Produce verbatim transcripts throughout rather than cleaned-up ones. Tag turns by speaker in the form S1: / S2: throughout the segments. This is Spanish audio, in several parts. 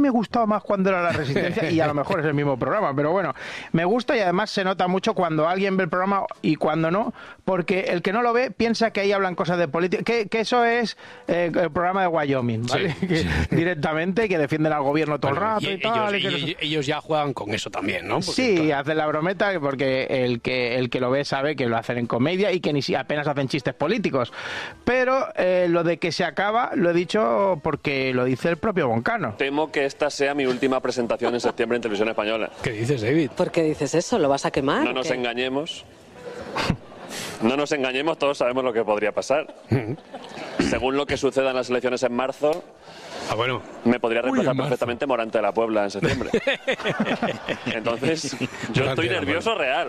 S1: me gustaba más cuando era La Resistencia, y a lo mejor es el mismo programa, pero bueno, me gusta y además se nota mucho cuando alguien ve el programa y cuando no, porque el que no lo ve piensa que ahí hablan cosas de política, que, que eso es eh, el programa de Wyoming, ¿vale?
S2: Sí,
S1: que,
S2: sí.
S1: Directamente, que defienden al gobierno todo
S2: Bueno,
S1: el rato y,
S2: y
S1: tal.
S2: ellos,
S1: y que
S2: y-
S1: no-
S2: ellos ya juegan con eso también, ¿no? Porque,
S1: Sí,
S2: claro,
S1: hacen la brometa porque el que el que lo ve sabe que lo hacen en comedia y que ni si apenas hacen chistes políticos. Pero eh, lo de que se acaba lo he dicho porque lo dice el propio Boncano.
S3: Temo que esta sea mi última presentación en septiembre en Televisión Española.
S2: ¿qué dices, David?
S4: ¿Por qué dices eso? ¿Lo vas a quemar?
S3: No
S4: o
S3: nos
S4: qué?
S3: engañemos. No nos engañemos, todos sabemos lo que podría pasar. Según lo que suceda en las elecciones en marzo,
S2: Ah, bueno.
S3: me podría reemplazar
S2: en marzo.
S3: perfectamente Morante de la Puebla en septiembre. Entonces, yo
S2: Morante
S3: estoy
S2: de la
S3: nervioso real.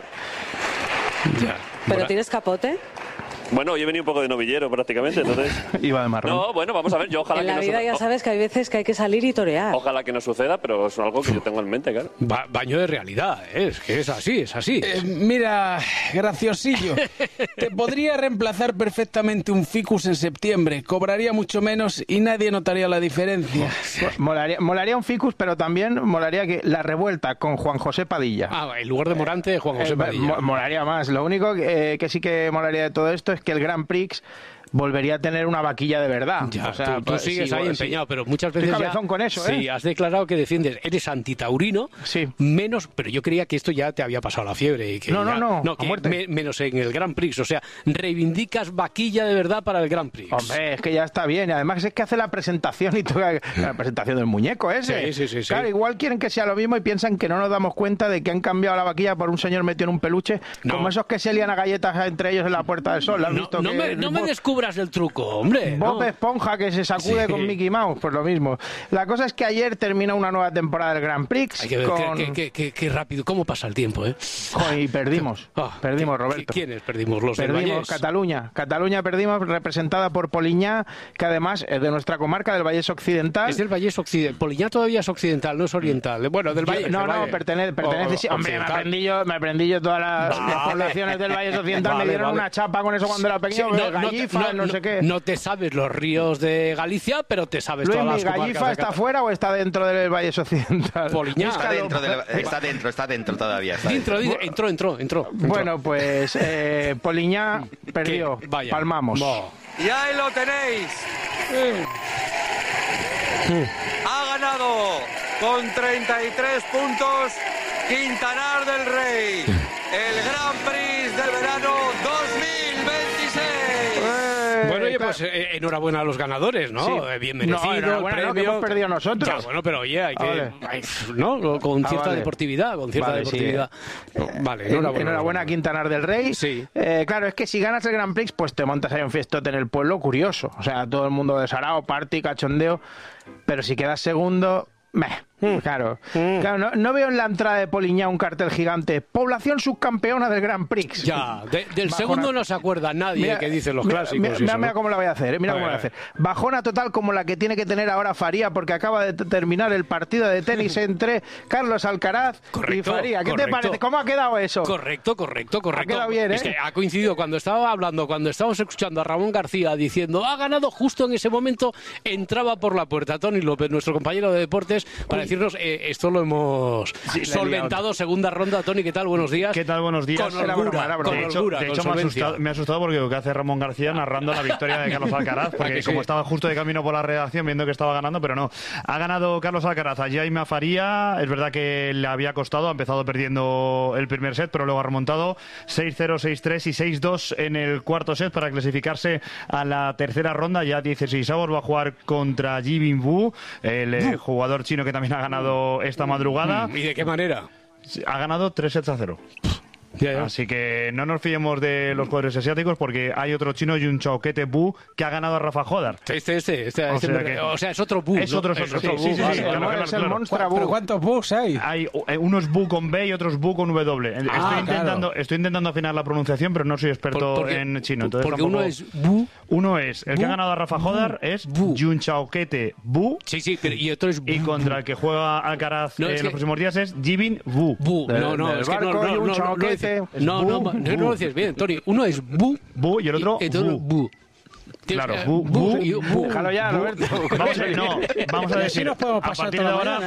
S2: Ya.
S4: ¿Pero
S2: Mora-
S4: tienes capote?
S3: Bueno, hoy he venido un poco de novillero prácticamente, entonces...
S1: Iba de marrón.
S3: No, bueno, vamos a ver, yo ojalá
S4: En
S3: que
S4: la
S3: no
S4: vida
S3: suceda.
S4: ya sabes que hay veces que hay que salir y torear.
S3: Ojalá que no suceda, pero es algo que yo tengo en mente, claro.
S2: Ba- baño de realidad, ¿eh? Es que es así, es así.
S5: Eh, mira, graciosillo, te podría reemplazar perfectamente un ficus en septiembre, cobraría mucho menos y nadie notaría la diferencia.
S1: Molaría, molaría un ficus, pero también molaría que la revuelta con Juan José Padilla.
S2: Ah, en lugar de Morante, Juan José
S1: Eh,
S2: Padilla.
S1: mo- molaría más. Lo único que, eh, que sí que molaría de todo esto es que el Grand Prix volvería a tener una vaquilla de verdad.
S2: Ya,
S1: o sea,
S2: tú, tú
S1: pues,
S2: sigues
S1: sí,
S2: ahí
S1: sí.
S2: empeñado, pero muchas
S1: Estoy
S2: veces ya...
S1: cabezón con eso,
S2: Sí,
S1: ¿eh?
S2: has declarado que defiendes, eres antitaurino,
S1: Sí.
S2: menos, pero yo creía que esto ya te había pasado la fiebre. Y que
S1: No, no,
S2: ya-
S1: no, a
S2: que
S1: muerte.
S2: me- menos en el Grand Prix, o sea, reivindicas vaquilla de verdad para el Grand Prix.
S1: Hombre, es que ya está bien. Y además es que hace la presentación y toca la presentación del muñeco ese.
S2: Sí, sí, sí, sí.
S1: Claro, igual quieren que sea lo mismo y piensan que no nos damos cuenta de que han cambiado la vaquilla por un señor metido en un peluche,
S2: No.
S1: como esos que se lían a galletas entre ellos en la Puerta del Sol. ¿Lo has
S2: No,
S1: visto?
S2: no
S1: que
S2: me, no me
S1: Bob-
S2: descubras el truco, hombre.
S1: Bob
S2: no.
S1: Esponja que se sacude
S2: Sí.
S1: con Mickey Mouse, pues lo mismo. La cosa es que ayer termina una nueva temporada del Grand Prix
S2: Hay que ver
S1: con...
S2: qué, qué- qué- qué- qué rápido, cómo pasa el tiempo, ¿eh?
S1: Joder, y perdimos.
S2: Ah,
S1: perdimos,
S2: ¿qui-
S1: Roberto.
S2: ¿Quiénes perdimos? Los del
S1: Perdimos
S2: Vallés.
S1: Cataluña. Cataluña perdimos, representada por Poliñá, que además es de nuestra comarca, del Vallés Occidental.
S2: Es del Vallés Occidental. Poliñá todavía es occidental, no es oriental. Bueno, del
S1: Yo-
S2: Valle.
S1: no,
S2: del
S1: no,
S2: Valle.
S1: pertenece, pertenece
S2: O-
S1: sí. Hombre, me
S2: occidental.
S1: aprendí yo, me aprendí yo todas las,
S2: Vale.
S1: las poblaciones del Valle Occidental.
S2: Vale,
S1: me dieron
S2: vale.
S1: una chapa con eso cuando era
S2: Sí,
S1: pequeño,
S2: no, no te-
S1: Gallifa, no,
S2: no-
S1: sé qué.
S2: no te sabes los ríos de Galicia, pero te sabes
S1: Luis,
S2: todas
S1: ¿mi
S2: las comarcas
S1: Gallifa
S2: de
S1: está
S2: Cataluña.
S1: fuera o está dentro del Valle Occidental?
S2: Poliñá.
S6: Está
S1: Búscalo.
S6: dentro, de la- está dentro, está dentro todavía. Está
S2: Dentro,
S6: dentro.
S2: di- entró, entró, entró. entró.
S1: Bueno, pues eh, Poliñá perdió.
S2: Que vaya.
S1: Palmamos.
S2: Bo.
S7: Y ahí lo tenéis. Ha ganado con treinta y tres puntos Quintanar del Rey. El Grand Prix del verano dos mil veintiséis.
S1: Eh,
S2: Bueno, oye,
S1: claro.
S2: pues eh, enhorabuena a los ganadores, ¿no?
S1: Sí.
S2: Eh, Bien
S1: No,
S2: merecido,
S1: enhorabuena,
S2: el
S1: no, que
S2: premio.
S1: hemos perdido nosotros.
S2: Ya, bueno, pero oye, hay que...
S1: Ah, vale.
S2: hay- ¿no? Con
S1: Ah,
S2: cierta
S1: vale.
S2: deportividad, con cierta
S1: Vale, sí,
S2: deportividad.
S1: eh.
S2: Vale,
S1: En-
S2: enhorabuena.
S1: Enhorabuena a Quintanar del Rey.
S2: Sí.
S1: Eh, claro, es que si ganas el Grand Prix, pues te montas ahí un fiestote en el pueblo curioso. O sea, todo el mundo de sarao, party, cachondeo. Pero si quedas segundo... Meh, claro, claro no, no veo en la entrada de Poliñá un cartel gigante: población subcampeona del Grand Prix.
S2: Ya, de- del
S1: Bajona.
S2: segundo no se acuerda nadie
S1: Mira,
S2: que dice los
S1: mira,
S2: clásicos.
S1: Mira,
S2: y
S1: mira,
S2: eso,
S1: mira
S2: ¿no?
S1: cómo la voy a hacer, eh, mira
S2: A
S1: cómo
S2: ver,
S1: la voy a
S2: a ver.
S1: hacer. Bajona total como la que tiene que tener ahora Faría, porque acaba de t- terminar el partido de tenis entre Carlos Alcaraz
S2: Correcto,
S1: y Faría. ¿Qué te
S2: correcto.
S1: parece? ¿Cómo ha quedado eso?
S2: Correcto, correcto, correcto.
S1: quedado bien,
S2: Es
S1: ¿eh?
S2: que ha coincidido cuando estaba hablando, cuando estábamos escuchando a Ramón García diciendo ha ganado, justo en ese momento entraba por la puerta Tony López, nuestro compañero de deportes, para decirnos eh, esto lo hemos
S1: Sí, le he
S2: solventado.
S1: liado.
S2: Segunda ronda. Tony, ¿qué tal? Buenos días.
S8: ¿Qué tal? Buenos días.
S2: Con
S1: Era
S2: holgura,
S1: broma, era broma.
S2: con
S8: De hecho,
S2: holgura,
S8: de
S2: con
S8: hecho me, ha
S2: solvencia.
S8: asustado, me ha asustado porque lo que hace Ramón García narrando la victoria de Carlos Alcaraz,
S2: ¿A
S8: porque
S2: que sí?
S8: como estaba justo de camino por la redacción viendo que estaba ganando, pero no. Ha ganado Carlos Alcaraz a Jaime Faría. Es verdad que le había costado, ha empezado perdiendo el primer set, pero luego ha remontado seis cero, seis tres y seis dos en el cuarto set para clasificarse a la tercera ronda. Ya dieciséis avos, va a jugar contra Jibin Wu, el eh, jugador chino que también ha ganado esta madrugada.
S2: ¿Y de qué manera?
S8: Ha ganado tres sets a cero.
S2: Ya, ya.
S8: Así que no nos fiemos de los jugadores asiáticos porque hay otro chino, Yun Chaoquete Bu, que ha ganado a Rafa Jodar.
S2: Este, este, este,
S8: O
S2: este
S8: sea
S2: me-
S8: que-
S2: o sea, es otro Bu.
S8: Es
S2: ¿no?
S8: otro, es otro, sí, sí, sí,
S2: vale,
S8: sí,
S2: vale,
S8: claro,
S2: vale.
S8: claro,
S1: es el
S8: claro.
S1: Monstra
S5: ¿Pero
S1: Bu.
S5: cuántos bugs hay?
S8: Hay eh, unos Bu con B y otros Bu con W. Estoy,
S5: Ah,
S8: intentando,
S5: claro.
S8: estoy intentando afinar la pronunciación, pero no soy experto
S2: Por- porque-
S8: en chino. Entonces
S2: porque
S8: tampoco-
S2: uno es Bu.
S8: Uno es el que ha
S2: Bu,
S8: ganado a Rafa Jodar, es
S2: Bu.
S8: Yun Chaoquete Bu.
S2: Sí, sí, pero, y otro es Bu.
S8: Y contra el que juega Alcaraz
S2: No,
S8: eh,
S2: es
S8: en
S2: que-
S8: los próximos días es Jibin Wu.
S2: Bu.
S1: Del-
S2: No, no,
S1: del
S2: es que no,
S1: barco
S2: no,
S1: y un
S2: no, no, no,
S1: chaoquete.
S2: dices- no, no,
S8: Bu,
S2: no, no
S8: Bu.
S2: lo dices bien, Tony. Uno es Bu.
S8: Bu y el otro
S2: y otro
S8: Bu.
S2: Bu. Tienes
S8: Claro,
S2: que-
S8: Bu, Bu,
S2: y- Bu.
S1: Déjalo ya, Roberto.
S8: Vamos a, no, vamos a
S5: Así
S8: decir,
S5: nos podemos
S8: a
S5: pasar
S8: partir
S5: toda
S8: de
S5: la
S8: ahora,
S5: mañana.